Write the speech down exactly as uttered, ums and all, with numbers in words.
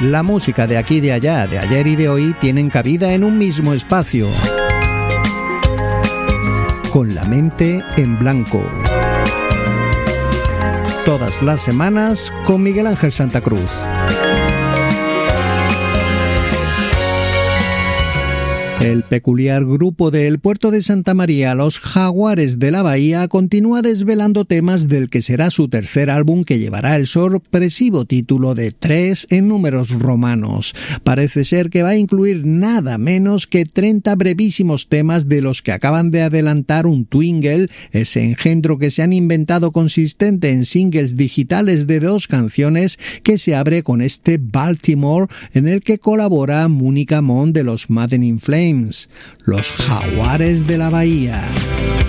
La música de aquí y de allá, de ayer y de hoy, tienen cabida en un mismo espacio. Con la mente en blanco. Todas las semanas con Miguel Ángel Santa Cruz. El peculiar grupo del puerto de Santa María, los Jaguares de la Bahía, continúa desvelando temas del que será su tercer álbum, que llevará el sorpresivo título de Tres en números romanos. Parece ser que va a incluir nada menos que treinta brevísimos temas, de los que acaban de adelantar un twingle, ese engendro que se han inventado consistente en singles digitales de dos canciones, que se abre con este Baltimore, en el que colabora Mónica Mon de los Madden in Flames. Los Jaguares de la Bahía.